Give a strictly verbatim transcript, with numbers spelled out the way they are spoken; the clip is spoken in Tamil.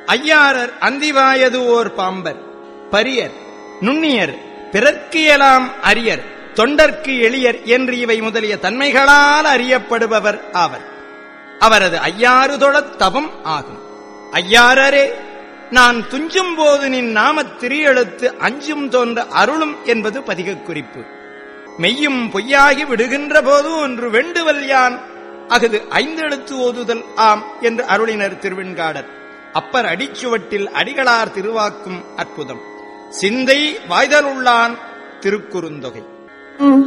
ஐயாரர் அந்திவாயது ஓர் பாம்பர், பரியர், நுண்ணியர், பிறர்க்கு எலாம் அரியர், தொண்டர்க்கு எளியர் என்று இவை முதலிய தன்மைகளால் அறியப்படுபவர் ஆவர். அவரது ஐயாறு தொழத் தவம் ஆகும். ஐயாரரே, நான் துஞ்சும் போது நின் நாமத் திரியெழுத்து அஞ்சும் தோன்ற அருளும் என்பது பதிகக் குறிப்பு. மெய்யும் பொய்யாகி விடுகின்ற போது ஒன்று வெண்டுவல் யான் அகுது ஐந்தெழுத்து ஓதுதல் ஆம் என்று அருளினர் திருவெண்காடர். அப்பர் அடிச்சுவட்டில் அடிகளார் திருவாக்கும் அற்புதம். சிந்தை வாய்தலுள்ளான் திருக்குறுந்தொகை.